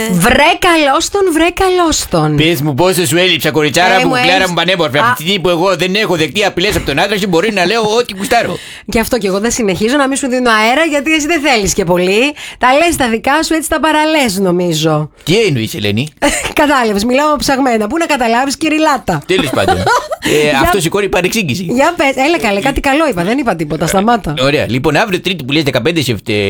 Βρε καλώς τον. Πες μου πόσο σου έλειψα, κοριτσάρα μου, Κλάρα μου πανέμορφη. Από τη στιγμή που εγώ δεν έχω δεχτεί απειλές από τον άντρα σου, μπορεί να λέω ό,τι κουστάρω. Γι' αυτό και εγώ δεν συνεχίζω να μην σου δίνω αέρα, γιατί εσύ δεν θέλεις και πολύ. Τα λες τα δικά σου, έτσι τα παραλες νομίζω. Τι εννοείς, Ελένη? Κατάλαβες, μιλάω ψαγμένα. Πού να καταλάβεις, κυριλάτα. Τέλος πάντων. Αυτό σηκώνει παρεξήγηση. Για πες, έλα καλέ, κάτι καλό είπα, δεν είπα τίποτα, σταμάτα. Ωραία, λοιπόν, αύριο Τρίτη που λες 15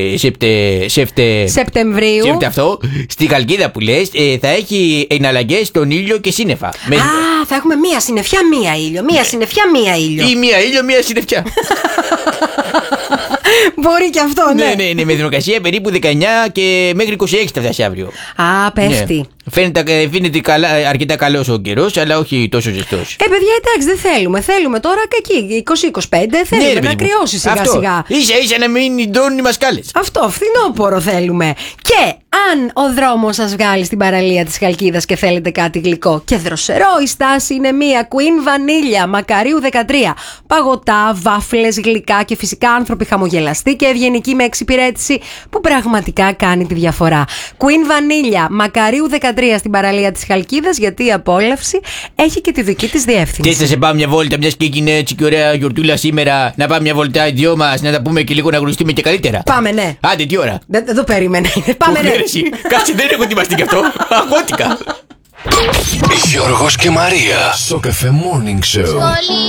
Σεπτεμβρίου. Αυτό, στη Χαλκίδα που λες, θα έχει εναλλαγές στον ήλιο και σύννεφα. Α, θα έχουμε μία συννεφιά, μία ήλιο. Μία συννεφιά, μία ήλιο. Ή μία ήλιο, μία συννεφιά. Μπορεί και αυτό, ναι. Ναι, με θερμοκρασία περίπου 19 και μέχρι 26 θα φτάσει αύριο. Α, πέφτει. Ναι. Φαίνεται αρκετά καλός ο καιρός, αλλά όχι τόσο ζεστός. Παιδιά, εντάξει, δεν θέλουμε. Θέλουμε τώρα και εκεί, 20-25, θέλουμε να κρυώσει σιγά-σιγά. Ίσα-ίσα να μην ιντώνουν οι μασκάλες. Αυτό, φθινόπωρο θέλουμε. Και αν ο δρόμος σας βγάλει στην παραλία της Χαλκίδας και θέλετε κάτι γλυκό και δροσερό, η στάση είναι μία Queen Vanilla, Μακαρίου 13. Παγωτά, βάφλες, γλυκά και φυσικά άνθρωποι χαμογελαστοί και ευγενικοί με εξυπηρέτηση που πραγματικά κάνει τη διαφορά. Queen Vanilla, Μακαρίου 13 στην παραλία της Χαλκίδας, γιατί η απόλαυση έχει και τη δική της διεύθυνση. Τι θα σε πάω μια βόλτα, μιας και έγινε έτσι και ωραία γιορτούλα σήμερα, να πάμε μια βολτά οι δυο μας, να τα πούμε και λίγο να γνωριστούμε και καλύτερα. Πάμε, ναι. Άντε, τι ώρα? Δεν το περίμενε. Πάμε, ναι. Κάτσε, δεν έχω ετοιμαστεί γι' αυτό. Αγώτηκα. Γιώργος και Μαρία στο Cafe Morning Show.